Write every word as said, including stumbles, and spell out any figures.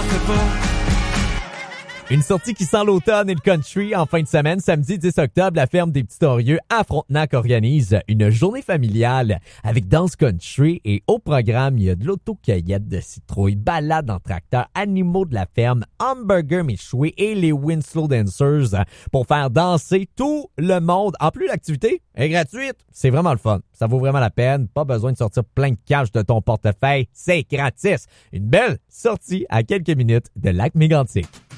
fait pas. Une sortie qui sent l'automne et le country en fin de semaine. Samedi dix octobre, la ferme des Petits-Torieux à Frontenac organise une journée familiale avec danse country et au programme, il y a de l'autocueillette de citrouilles, balade en tracteur, animaux de la ferme, hamburger méchoué et les Winslow Dancers pour faire danser tout le monde. En plus, l'activité est gratuite. C'est vraiment le fun. Ça vaut vraiment la peine. Pas besoin de sortir plein de cash de ton portefeuille. C'est gratis. Une belle sortie à quelques minutes de Lac-Mégantic.